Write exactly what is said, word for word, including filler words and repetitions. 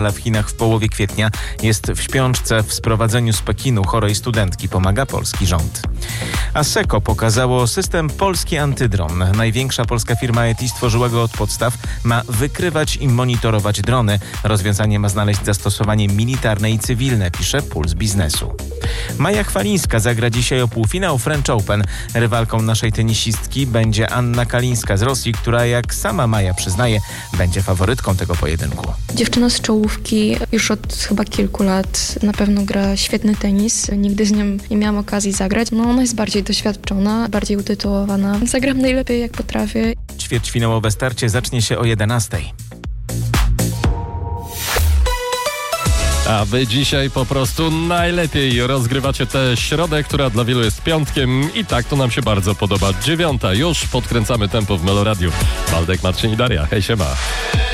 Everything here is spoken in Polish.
w Chinach w połowie kwietnia jest w śpiączce. W sprowadzeniu z Pekinu chorej studentki pomaga polski rząd. Asseco pokazało system polski antydron. Największa polska firma I T stworzyła go od podstaw. Ma wykrywać i monitorować drony. Rozwiązanie ma znaleźć zastosowanie militarne i cywilne, pisze Puls Biznesu. Maja Chwalińska zagra dzisiaj o półfinał French Open. Rywalką naszej tenisistki będzie Anna Kalińska z Rosji, która, jak sama Maja przyznaje, będzie faworytką tego pojedynku. Dziewczyna z czołówki już od chyba kilku lat na pewno gra świetny tenis. Nigdy z nią nie miałam okazji zagrać. No ona jest bardziej doświadczona, bardziej utytułowana. Zagram najlepiej jak potrafię. Ćwierćfinałowe starcie zacznie się o jedenastej. A wy dzisiaj po prostu najlepiej rozgrywacie tę środę, która dla wielu jest piątkiem i tak to nam się bardzo podoba. Dziewiąta, już podkręcamy tempo w Meloradiu. Waldek, Marcin i Daria. Hej, siema.